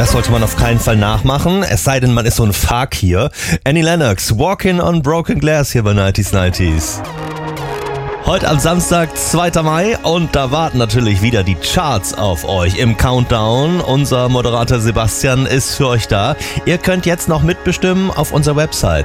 Das sollte man auf keinen Fall nachmachen, es sei denn, man ist so ein Fakir. Annie Lennox, Walking on Broken Glass hier bei 90s. Heute am Samstag, 2. Mai, und da warten natürlich wieder die Charts auf euch im Countdown. Unser Moderator Sebastian ist für euch da. Ihr könnt jetzt noch mitbestimmen auf unserer Website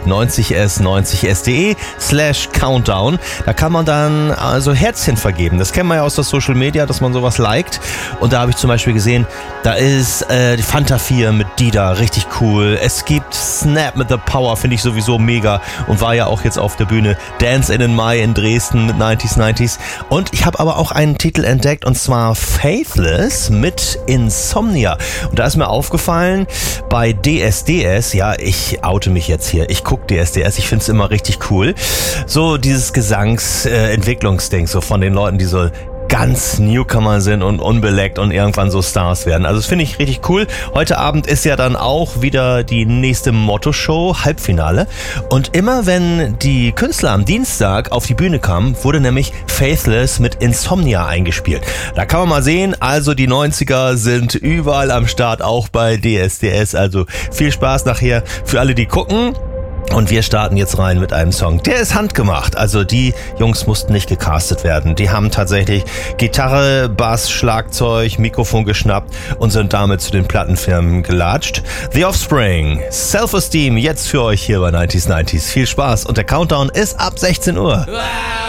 90s90s.de/Countdown. Da kann man dann also Herzchen vergeben. Das kennen wir ja aus der Social Media, dass man sowas liked. Und da habe ich zum Beispiel gesehen, da ist die Fanta 4 mit Dida, richtig cool. Es gibt Snap mit The Power, finde ich sowieso mega. Und war ja auch jetzt auf der Bühne Dance in den Mai in Dresden mit 90s. Und ich habe aber auch einen Titel entdeckt, und zwar Faithless mit Insomnia. Und da ist mir aufgefallen, bei DSDS, ja, ich oute mich jetzt hier, ich gucke DSDS, ich finde es immer richtig cool, so dieses Gesangsentwicklungsding, so von den Leuten, die so ganz Newcomer sind und unbeleckt und irgendwann so Stars werden. Also das finde ich richtig cool. Heute Abend ist ja dann auch wieder die nächste Motto-Show, Halbfinale. Und immer wenn die Künstler am Dienstag auf die Bühne kamen, wurde nämlich Faithless mit Insomnia eingespielt. Da kann man mal sehen, also die 90er sind überall am Start, auch bei DSDS. Also viel Spaß nachher für alle, die gucken. Und wir starten jetzt rein mit einem Song. Der ist handgemacht. Also die Jungs mussten nicht gecastet werden. Die haben tatsächlich Gitarre, Bass, Schlagzeug, Mikrofon geschnappt und sind damit zu den Plattenfirmen gelatscht. The Offspring, Self-Esteem, jetzt für euch hier bei 90s. Viel Spaß. Und der Countdown ist ab 16 Uhr.